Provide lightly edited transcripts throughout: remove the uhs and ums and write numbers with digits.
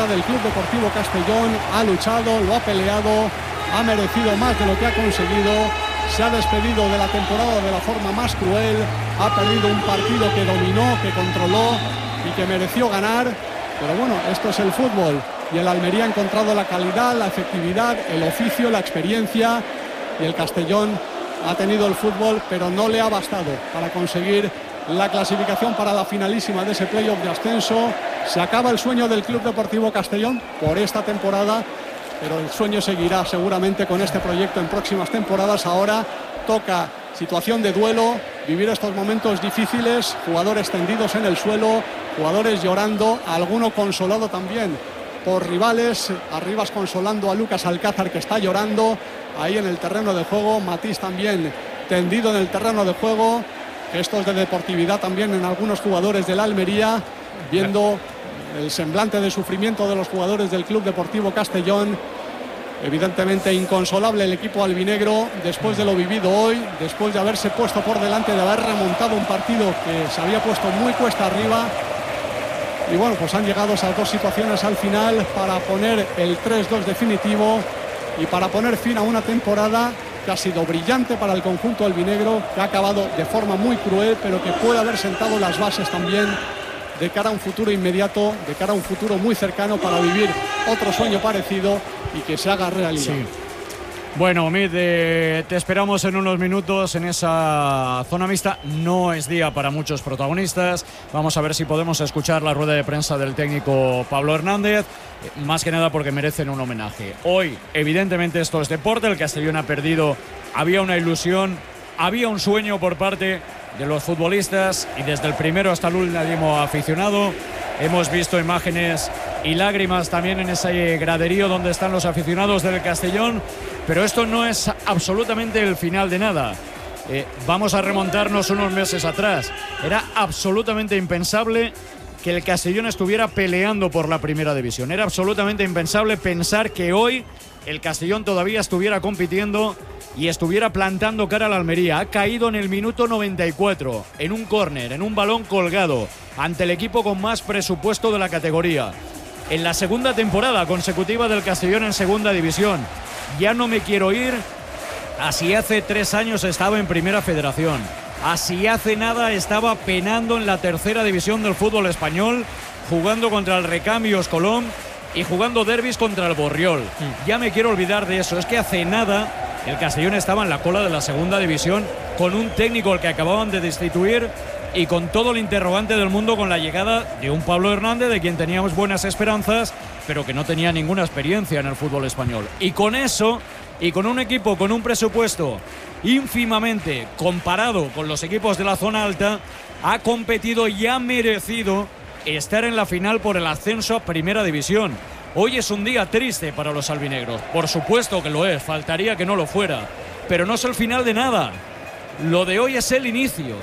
camiseta del Club Deportivo Castellón, ha luchado, lo ha peleado, ha merecido más de lo que ha conseguido, se ha despedido de la temporada de la forma más cruel, ha perdido un partido que dominó, que controló y que mereció ganar, pero bueno, esto es el fútbol y el Almería ha encontrado la calidad, la efectividad, el oficio, la experiencia, y el Castellón ha tenido el fútbol, pero no le ha bastado para conseguir la clasificación para la finalísima de ese playoff de ascenso. Se acaba el sueño del Club Deportivo Castellón por esta temporada, pero el sueño seguirá seguramente con este proyecto en próximas temporadas. Ahora toca situación de duelo, vivir estos momentos difíciles, jugadores tendidos en el suelo, jugadores llorando, alguno consolado también por rivales, Arribas consolando a Lucas Alcázar, que está llorando ahí en el terreno de juego, Matís también tendido en el terreno de juego, gestos de deportividad también en algunos jugadores del Almería, viendo el semblante de sufrimiento de los jugadores del Club Deportivo Castellón. Evidentemente inconsolable el equipo albinegro después de lo vivido hoy, después de haberse puesto por delante, de haber remontado un partido que se había puesto muy cuesta arriba. Y bueno, pues han llegado esas dos situaciones al final para poner el 3-2 definitivo y para poner fin a una temporada que ha sido brillante para el conjunto albinegro, que ha acabado de forma muy cruel, pero que puede haber sentado las bases también de cara a un futuro inmediato, de cara a un futuro muy cercano, para vivir otro sueño parecido y que se haga realidad. Sí. Bueno, Omid, te esperamos en unos minutos en esa zona mixta. No es día para muchos protagonistas. Vamos a ver si podemos escuchar la rueda de prensa del técnico Pablo Hernández, más que nada porque merecen un homenaje. Hoy, evidentemente, esto es deporte. El Castellón ha perdido. Había una ilusión, había un sueño por parte de los futbolistas y desde el primero hasta el último aficionado. Hemos visto imágenes y lágrimas también en ese graderío donde están los aficionados del Castellón, pero esto no es absolutamente el final de nada. Vamos a remontarnos unos meses atrás. Era absolutamente impensable que el Castellón estuviera peleando por la primera división. Era absolutamente impensable pensar que hoy el Castellón todavía estuviera compitiendo y estuviera plantando cara a la Almería. Ha caído en el minuto 94, en un córner, en un balón colgado, ante el equipo con más presupuesto de la categoría. En la segunda temporada consecutiva del Castellón en segunda división. Ya no me quiero ir así hace 3 años estaba en primera federación. Así hace nada estaba penando en la tercera división del fútbol español, jugando contra el Recambios Colón y jugando derbis contra el Borriol. Ya me quiero olvidar de eso. Es que hace nada el Castellón estaba en la cola de la segunda división con un técnico al que acababan de destituir y con todo el interrogante del mundo con la llegada de un Pablo Hernández, de quien teníamos buenas esperanzas, pero que no tenía ninguna experiencia en el fútbol español. Y con eso, y con un equipo con un presupuesto ínfimamente comparado con los equipos de la zona alta, ha competido y ha merecido estar en la final por el ascenso a primera división. Hoy es un día triste para los albinegros, por supuesto que lo es, faltaría que no lo fuera, pero no es el final de nada. Lo de hoy es el inicio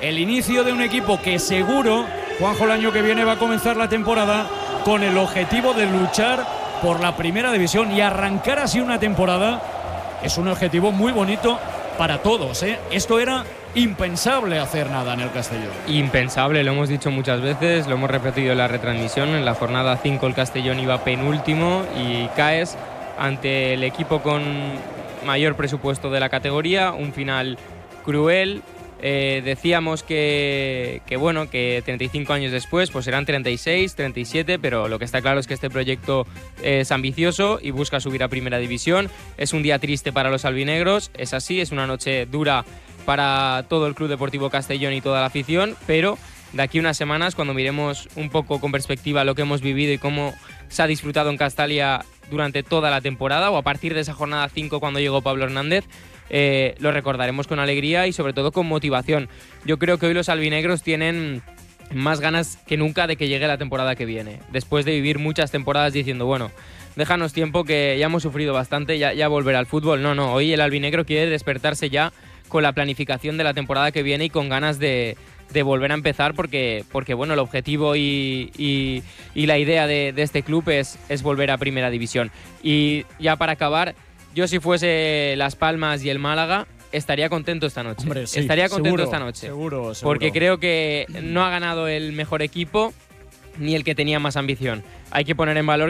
de un equipo que seguro, Juanjo, el año que viene va a comenzar la temporada con el objetivo de luchar por la primera división, y arrancar así una temporada es un objetivo muy bonito para todos, ¿eh? Esto era impensable hacer nada en el Castellón. Impensable, lo hemos dicho muchas veces, lo hemos repetido en la retransmisión. En la jornada 5 el Castellón iba penúltimo y caes ante el equipo con mayor presupuesto de la categoría. Un final cruel. Decíamos que 35 años después pues serán 36, 37, pero lo que está claro es que este proyecto es ambicioso y busca subir a primera división. Es un día triste para los albinegros, es así, es una noche dura para todo el Club Deportivo Castellón y toda la afición, pero de aquí a unas semanas, cuando miremos un poco con perspectiva lo que hemos vivido y cómo se ha disfrutado en Castalia durante toda la temporada, o a partir de esa jornada 5 cuando llegó Pablo Hernández, lo recordaremos con alegría y sobre todo con motivación. Yo creo que hoy los albinegros tienen más ganas que nunca de que llegue la temporada que viene, después de vivir muchas temporadas diciendo, bueno, déjanos tiempo que ya hemos sufrido bastante, ya volverá al fútbol. No, hoy el albinegro quiere despertarse ya con la planificación de la temporada que viene y con ganas de volver a empezar, porque bueno, el objetivo y la idea de este club es volver a primera división. Y ya para acabar, yo si fuese Las Palmas y el Málaga, estaría contento esta noche. Hombre, sí, estaría contento seguro, esta noche. Seguro. Porque creo que no ha ganado el mejor equipo ni el que tenía más ambición. Hay que poner en valor